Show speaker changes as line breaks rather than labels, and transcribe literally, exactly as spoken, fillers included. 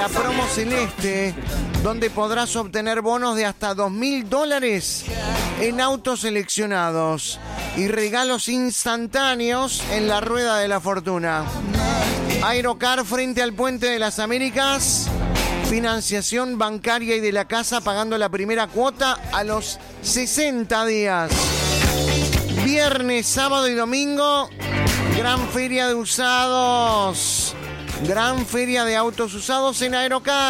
La promo celeste, donde podrás obtener bonos de hasta dos mil dólares en autos seleccionados y regalos instantáneos en la rueda de la fortuna. Aerocar frente al Puente de las Américas, financiación bancaria y de la casa pagando la primera cuota a los sesenta días. Viernes, sábado y domingo, gran feria de usados. Gran feria de autos usados en Aerocar.